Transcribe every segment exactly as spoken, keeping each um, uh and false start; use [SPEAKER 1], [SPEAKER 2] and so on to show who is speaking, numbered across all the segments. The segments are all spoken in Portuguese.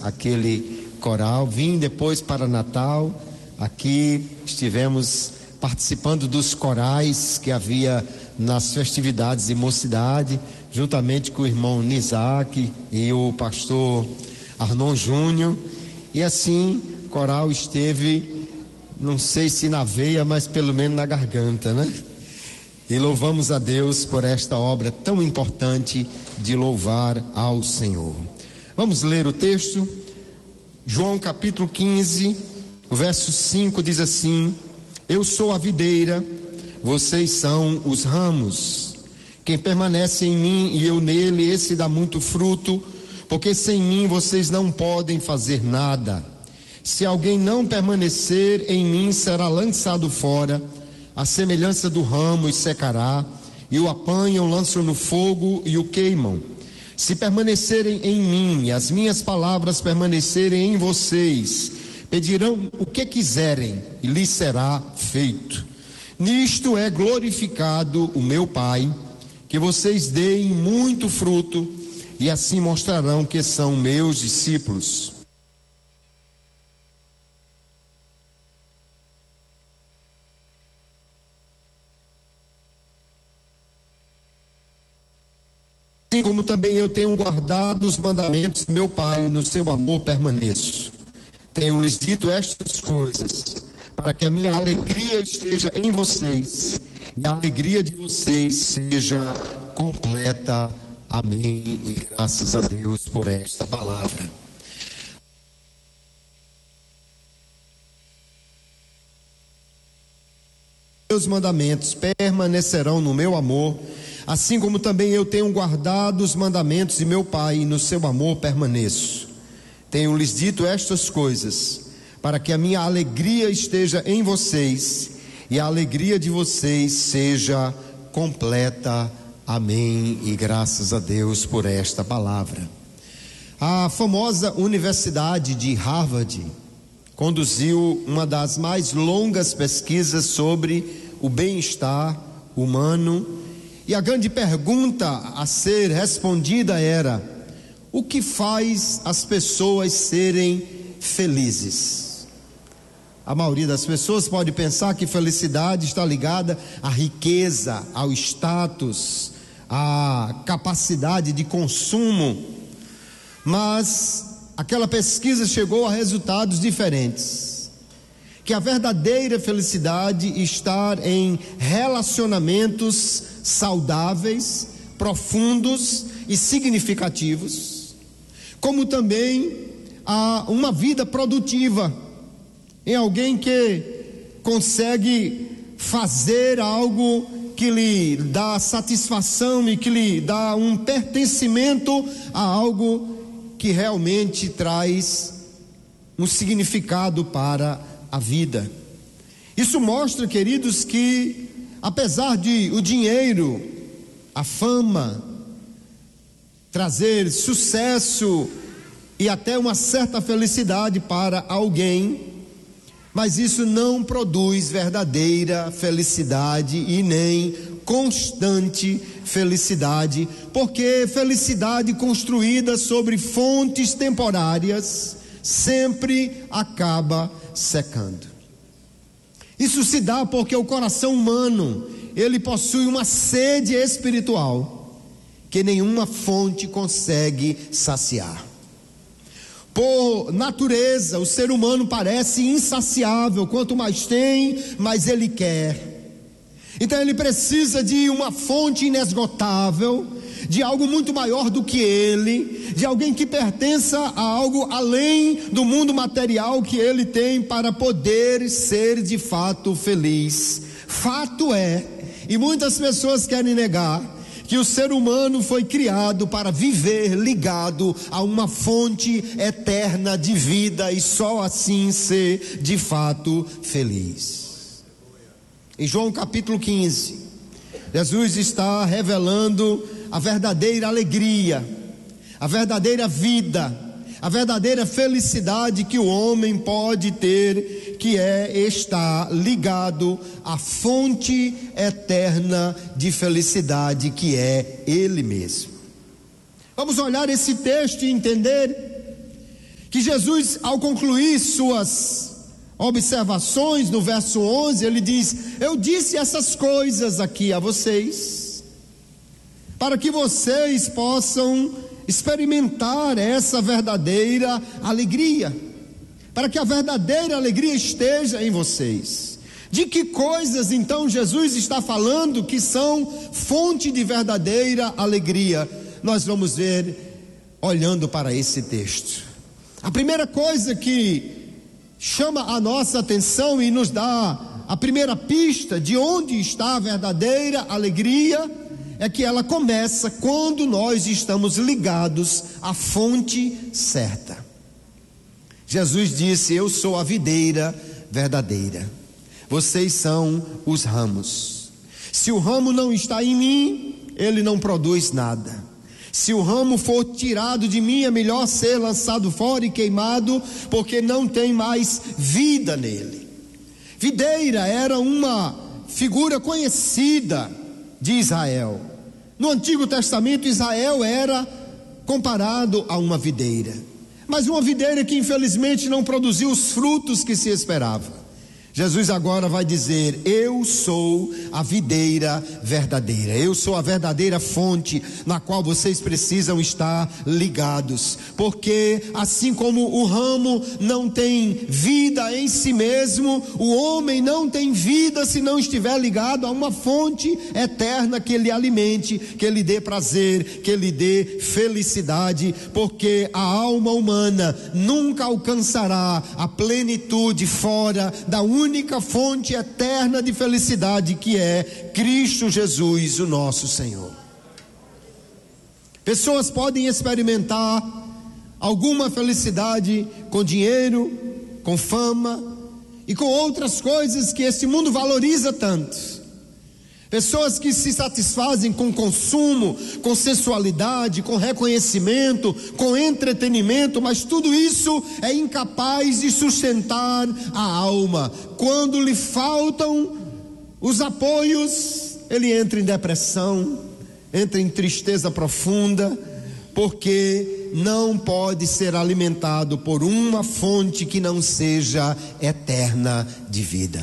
[SPEAKER 1] aquele coral. Vim depois para Natal, aqui estivemos participando dos corais que havia nas festividades de mocidade, juntamente com o irmão Nisaque e o pastor Arnon Júnior, e assim o coral esteve, não sei se na veia, mas pelo menos na garganta, né? E louvamos a Deus por esta obra tão importante de louvar ao Senhor. Vamos ler o texto. João capítulo quinze, o verso cinco diz assim: eu sou a videira, vocês são os ramos. Quem permanece em mim e eu nele, esse dá muito fruto, porque sem mim vocês não podem fazer nada. Se alguém não permanecer em mim, será lançado fora, a semelhança do ramo, e secará, e o apanham, lançam no fogo e o queimam. Se permanecerem em mim e as minhas palavras permanecerem em vocês, pedirão o que quiserem e lhes será feito. Nisto é glorificado o meu Pai, que vocês deem muito fruto, e assim mostrarão que são meus discípulos. Assim como também eu tenho guardado os mandamentos do meu Pai, no seu amor permaneço. Tenho-lhes dito estas coisas, para que a minha alegria esteja em vocês, e a alegria de vocês seja completa. Amém. E graças a Deus por esta palavra. Meus mandamentos permanecerão no meu amor, assim como também eu tenho guardado os mandamentos de meu Pai, e no seu amor permaneço. Tenho-lhes dito estas coisas, para que a minha alegria esteja em vocês, e a alegria de vocês seja completa. Amém. E graças a Deus por esta palavra. A famosa Universidade de Harvard conduziu uma das mais longas pesquisas sobre o bem-estar humano, e a grande pergunta a ser respondida era: o que faz as pessoas serem felizes? A maioria das pessoas pode pensar que felicidade está ligada à riqueza, ao status, à capacidade de consumo, mas aquela pesquisa chegou a resultados diferentes, que a verdadeira felicidade está em relacionamentos saudáveis, profundos e significativos, como também a uma vida produtiva, em alguém que consegue fazer algo que lhe dá satisfação e que lhe dá um pertencimento a algo que realmente traz um significado para a vida. Isso mostra, queridos, que apesar de o dinheiro, a fama, trazer sucesso e até uma certa felicidade para alguém, mas isso não produz verdadeira felicidade e nem constante felicidade, porque felicidade construída sobre fontes temporárias sempre acaba secando. Isso se dá porque o coração humano, ele possui uma sede espiritual que nenhuma fonte consegue saciar. Por natureza, o ser humano parece insaciável. Quanto mais tem, mais ele quer. Então ele precisa de uma fonte inesgotável, de algo muito maior do que ele, de alguém que pertença a algo além do mundo material que ele tem, para poder ser de fato feliz. Fato é, e muitas pessoas querem negar, que o ser humano foi criado para viver ligado a uma fonte eterna de vida e só assim ser de fato feliz. Em João capítulo quinze, Jesus está revelando a verdadeira alegria, a verdadeira vida, a verdadeira felicidade que o homem pode ter, que é estar ligado à fonte eterna de felicidade, que é Ele mesmo. Vamos olhar esse texto e entender que Jesus, ao concluir suas observações no verso onze, ele diz: eu disse essas coisas aqui a vocês, para que vocês possam experimentar essa verdadeira alegria, para que a verdadeira alegria esteja em vocês. De que coisas então Jesus está falando que são fonte de verdadeira alegria? Nós vamos ver olhando para esse texto. A primeira coisa que chama a nossa atenção e nos dá a primeira pista de onde está a verdadeira alegria é que ela começa quando nós estamos ligados à fonte certa. Jesus disse: eu sou a videira verdadeira, vocês são os ramos. Se o ramo não está em mim, ele não produz nada. Se o ramo for tirado de mim, é melhor ser lançado fora e queimado, porque não tem mais vida nele. Videira era uma figura conhecida de Israel. No Antigo Testamento, Israel era comparado a uma videira, mas uma videira que infelizmente não produziu os frutos que se esperava. Jesus agora vai dizer: eu sou a videira verdadeira, eu sou a verdadeira fonte na qual vocês precisam estar ligados, porque assim como o ramo não tem vida em si mesmo, o homem não tem vida se não estiver ligado a uma fonte eterna que lhe alimente, que lhe dê prazer, que lhe dê felicidade, porque a alma humana nunca alcançará a plenitude fora da única única fonte eterna de felicidade, que é Cristo Jesus, o nosso Senhor. Pessoas podem experimentar alguma felicidade com dinheiro, com fama e com outras coisas que esse mundo valoriza tanto. Pessoas que se satisfazem com consumo, com sensualidade, com reconhecimento, com entretenimento, mas tudo isso é incapaz de sustentar a alma. Quando lhe faltam os apoios, ele entra em depressão, entra em tristeza profunda, porque não pode ser alimentado por uma fonte que não seja eterna de vida.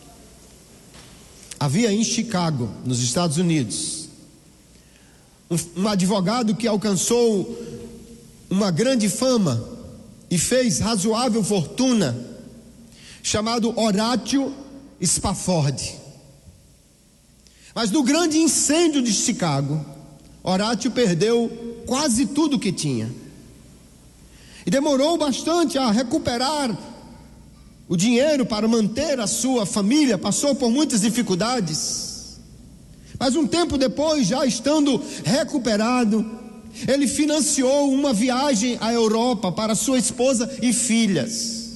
[SPEAKER 1] Havia em Chicago, nos Estados Unidos, um, um advogado que alcançou uma grande fama e fez razoável fortuna, chamado Horatio Spafford. Mas no grande incêndio de Chicago, Horatio perdeu quase tudo que tinha. E demorou bastante a recuperar o dinheiro para manter a sua família, passou por muitas dificuldades. Mas um tempo depois, já estando recuperado, ele financiou uma viagem à Europa para sua esposa e filhas.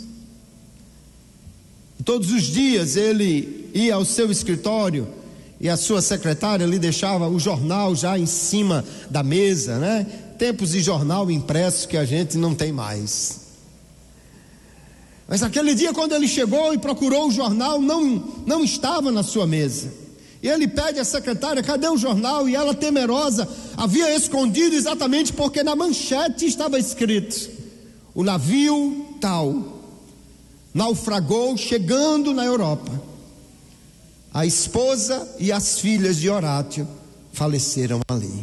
[SPEAKER 1] Todos os dias ele ia ao seu escritório e a sua secretária lhe deixava o jornal já em cima da mesa, né? Tempos de jornal impresso que a gente não tem mais. Mas aquele dia, quando ele chegou e procurou o jornal, não, não estava na sua mesa. E ele pede à secretária: cadê o jornal? E ela, temerosa, havia escondido, exatamente porque na manchete estava escrito: o navio tal naufragou chegando na Europa. A esposa e as filhas de Horatio faleceram ali.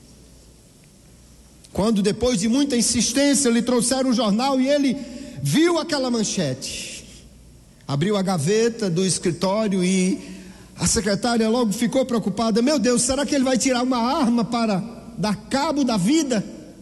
[SPEAKER 1] Quando, depois de muita insistência, lhe trouxeram o jornal e ele viu aquela manchete, abriu a gaveta do escritório e a secretária logo ficou preocupada: meu Deus, será que ele vai tirar uma arma para dar cabo da vida?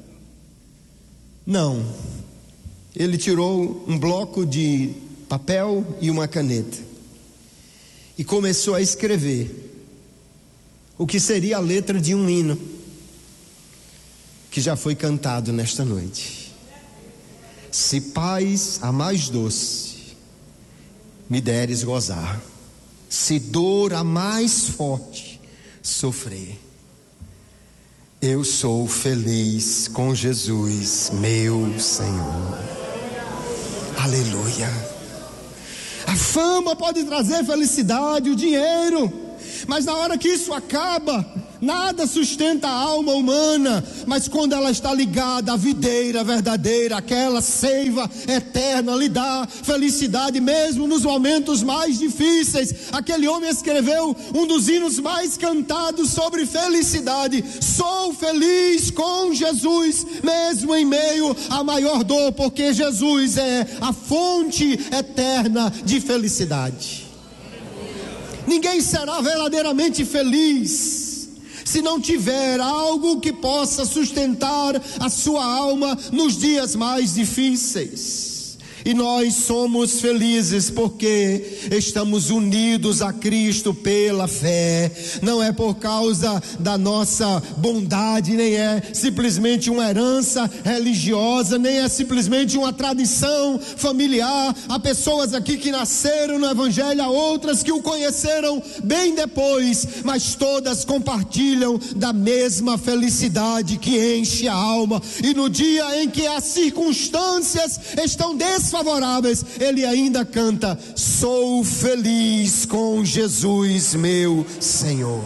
[SPEAKER 1] Não, ele tirou um bloco de papel e uma caneta e começou a escrever o que seria a letra de um hino que já foi cantado nesta noite. Se paz a mais doce me deres gozar, se dor a mais forte sofrer, eu sou feliz com Jesus, meu Senhor. Aleluia. A fama pode trazer felicidade, o dinheiro, mas na hora que isso acaba, nada sustenta a alma humana, mas quando ela está ligada à videira verdadeira, aquela seiva eterna lhe dá felicidade mesmo nos momentos mais difíceis. Aquele homem escreveu um dos hinos mais cantados sobre felicidade: sou feliz com Jesus, mesmo em meio à maior dor, porque Jesus é a fonte eterna de felicidade. Ninguém será verdadeiramente feliz se não tiver algo que possa sustentar a sua alma nos dias mais difíceis. E nós somos felizes porque estamos unidos a Cristo pela fé. Não é por causa da nossa bondade, nem é simplesmente uma herança religiosa, nem é simplesmente uma tradição familiar. Há pessoas aqui que nasceram no Evangelho, há outras que o conheceram bem depois, mas todas compartilham da mesma felicidade que enche a alma. E no dia em que as circunstâncias estão desfavoráveis, favoráveis, ele ainda canta: sou feliz com Jesus meu Senhor.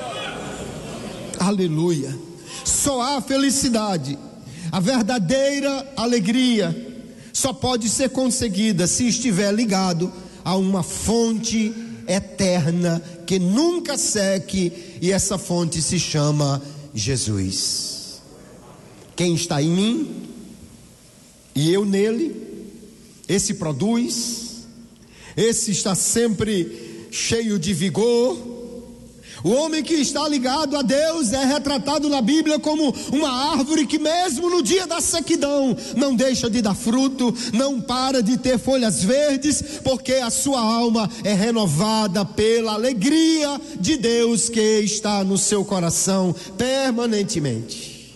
[SPEAKER 1] Aleluia. Só há felicidade, a verdadeira alegria só pode ser conseguida se estiver ligado a uma fonte eterna que nunca seque, e essa fonte se chama Jesus. Quem está em mim e eu nele, esse produz, esse está sempre cheio de vigor. O homem que está ligado a Deus é retratado na Bíblia como uma árvore que mesmo no dia da sequidão não deixa de dar fruto, não para de ter folhas verdes, porque a sua alma é renovada pela alegria de Deus que está no seu coração permanentemente.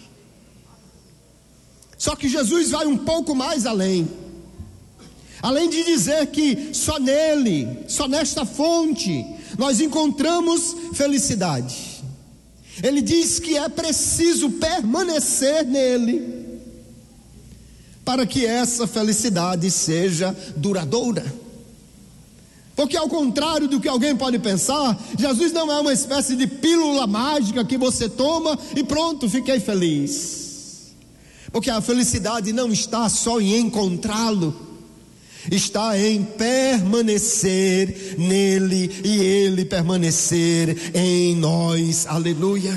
[SPEAKER 1] Só que Jesus vai um pouco mais além. Além de dizer que só nele, só nesta fonte, nós encontramos felicidade, ele diz que é preciso permanecer nele, para que essa felicidade seja duradoura. Porque ao contrário do que alguém pode pensar, Jesus não é uma espécie de pílula mágica que você toma e pronto, fiquei feliz. Porque a felicidade não está só em encontrá-lo, está em permanecer nele e ele permanecer em nós. Aleluia.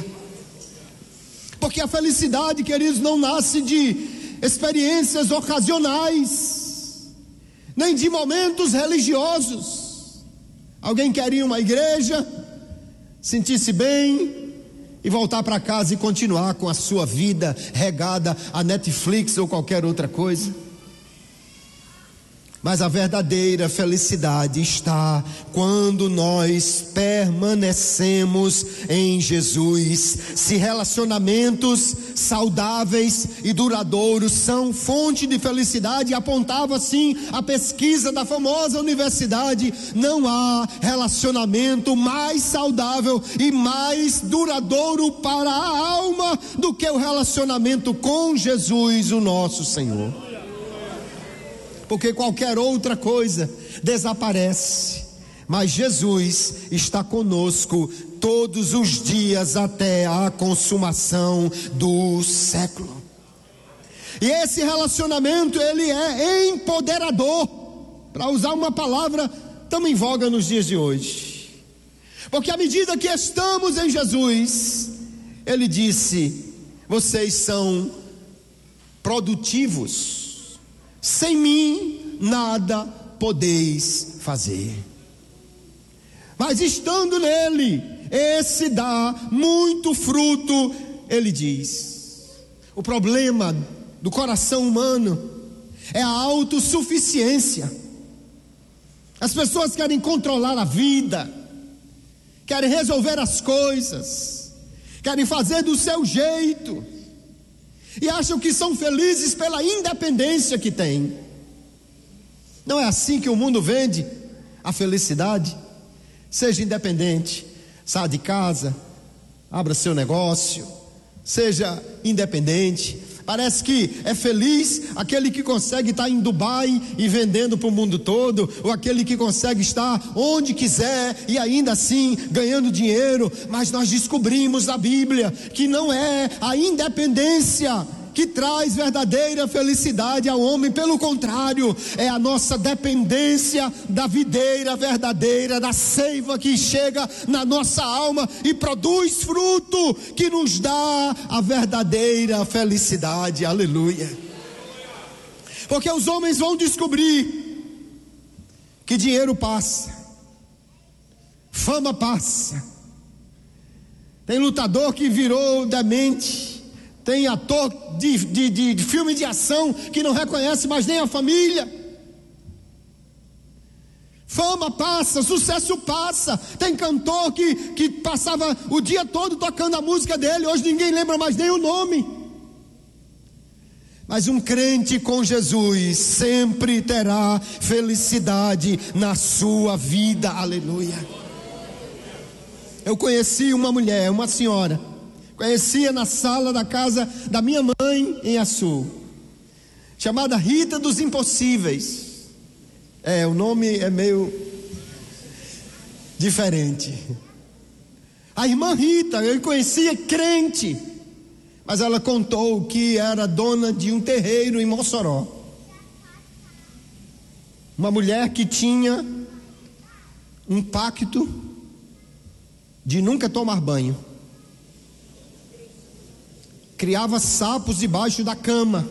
[SPEAKER 1] Porque a felicidade, queridos, não nasce de experiências ocasionais, nem de momentos religiosos. Alguém quer ir a uma igreja, sentir-se bem e voltar para casa e continuar com a sua vida regada a Netflix ou qualquer outra coisa. Mas a verdadeira felicidade está quando nós permanecemos em Jesus. Se relacionamentos saudáveis e duradouros são fonte de felicidade, apontava assim a pesquisa da famosa universidade, não há relacionamento mais saudável e mais duradouro para a alma do que o relacionamento com Jesus, o nosso Senhor. Porque qualquer outra coisa desaparece, mas Jesus está conosco todos os dias até a consumação do século. E esse relacionamento, ele é empoderador, para usar uma palavra tão em voga nos dias de hoje. Porque à medida que estamos em Jesus, ele disse: vocês são produtivos. Sem mim nada podeis fazer. Mas estando nele, esse dá muito fruto. Ele diz: o problema do coração humano é a autossuficiência. As pessoas querem controlar a vida, querem resolver as coisas, querem fazer do seu jeito, e acham que são felizes pela independência que têm. Não é assim que o mundo vende a felicidade? Seja independente, saia de casa, abra seu negócio, seja independente, Parece que é feliz aquele que consegue estar em Dubai e vendendo para o mundo todo, ou aquele que consegue estar onde quiser e ainda assim ganhando dinheiro. Mas nós descobrimos na Bíblia que não é a independência que traz verdadeira felicidade ao homem. Pelo contrário, é a nossa dependência da videira verdadeira, da seiva que chega na nossa alma e produz fruto, que nos dá a verdadeira felicidade. Aleluia. Porque os homens vão descobrir que dinheiro passa, fama passa. Tem lutador que virou demente, tem ator de, de, de, de filme de ação que não reconhece mais nem a família. Fama passa, sucesso passa. Tem cantor que, que passava o dia todo tocando a música dele, hoje ninguém lembra mais nem o nome. Mas um crente com Jesus sempre terá felicidade na sua vida. Aleluia. Eu conheci uma mulher, uma senhora, conhecia na sala da casa da minha mãe em Açu, chamada Rita dos Impossíveis. É, o nome é meio diferente. A irmã Rita, eu conhecia crente, mas ela contou que era dona de um terreiro em Mossoró. Uma mulher que tinha um pacto de nunca tomar banho. Criava sapos debaixo da cama.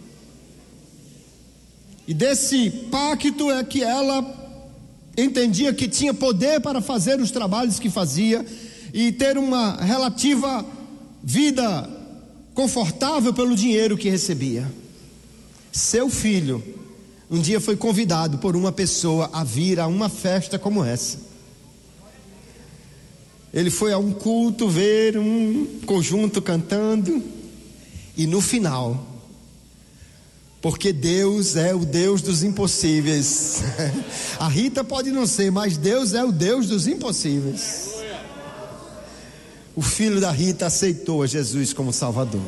[SPEAKER 1] E desse pacto é que ela entendia que tinha poder para fazer os trabalhos que fazia e ter uma relativa vida confortável pelo dinheiro que recebia. Seu filho um dia foi convidado por uma pessoa a vir a uma festa como essa. Ele foi a um culto ver um conjunto cantando, e no final, porque Deus é o Deus dos impossíveis. A Rita pode não ser, mas Deus é o Deus dos impossíveis. O filho da Rita aceitou a Jesus como Salvador.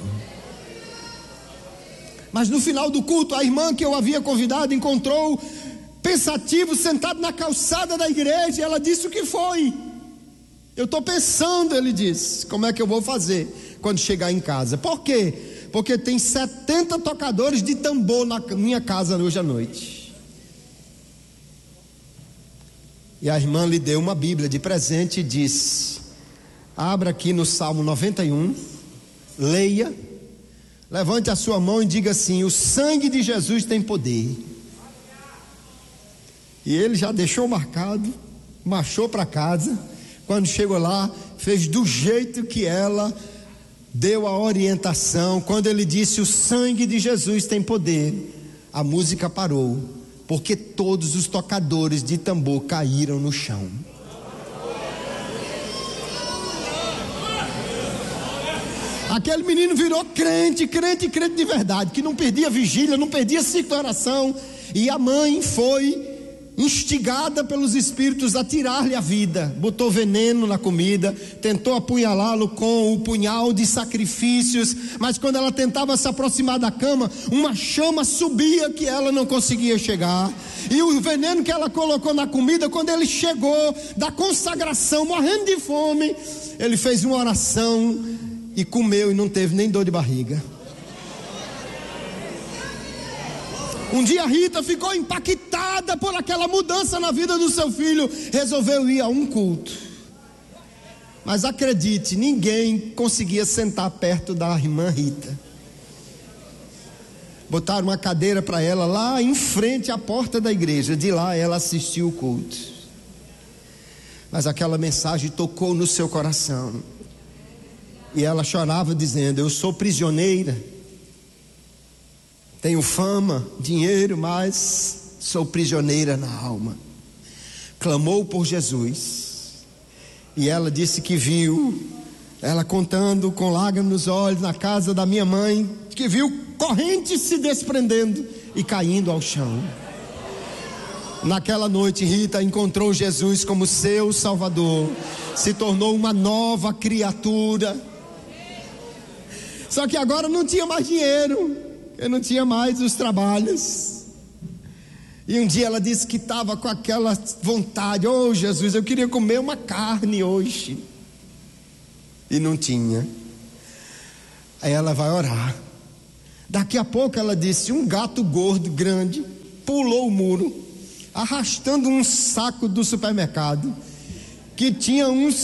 [SPEAKER 1] Mas no final do culto, a irmã que eu havia convidado encontrou pensativo, sentado na calçada da igreja. E ela disse: o que foi? Eu estou pensando, ele disse, como é que eu vou fazer quando chegar em casa? Por quê? Porque tem setenta tocadores de tambor na minha casa hoje à noite. E a irmã lhe deu uma Bíblia de presente e disse: abra aqui no Salmo noventa e um, leia, levante a sua mão e diga assim: o sangue de Jesus tem poder. E ele já deixou marcado, marchou para casa. Quando chegou lá, fez do jeito que ela deu a orientação. Quando ele disse: o sangue de Jesus tem poder, a música parou, porque todos os tocadores de tambor caíram no chão. Aquele menino virou crente, crente, crente de verdade, que não perdia vigília, não perdia ciclo de oração. E a mãe foi instigada pelos espíritos a tirar-lhe a vida, botou veneno na comida, tentou apunhalá-lo com o punhal de sacrifícios, mas quando ela tentava se aproximar da cama, uma chama subia que ela não conseguia chegar, e o veneno que ela colocou na comida, quando ele chegou da consagração, morrendo de fome, ele fez uma oração e comeu e não teve nem dor de barriga. Um dia a Rita ficou impactada por aquela mudança na vida do seu filho, resolveu ir a um culto. Mas acredite, ninguém conseguia sentar perto da irmã Rita. Botaram uma cadeira para ela lá em frente à porta da igreja, de lá ela assistiu o culto. Mas aquela mensagem tocou no seu coração, e ela chorava dizendo: eu sou prisioneira. Tenho fama, dinheiro, mas sou prisioneira na alma. Clamou por Jesus. E ela disse que viu, ela contando com lágrimas nos olhos, na casa da minha mãe, que viu correntes se desprendendo e caindo ao chão. Naquela noite, Rita encontrou Jesus como seu Salvador, se tornou uma nova criatura, Só que agora não tinha mais dinheiro, eu não tinha mais os trabalhos. E um dia ela disse que estava com aquela vontade: oh Jesus, eu queria comer uma carne hoje. E não tinha. Aí ela vai orar. Daqui a pouco ela disse: um gato gordo, grande, pulou o muro, arrastando um saco do supermercado, que tinha uns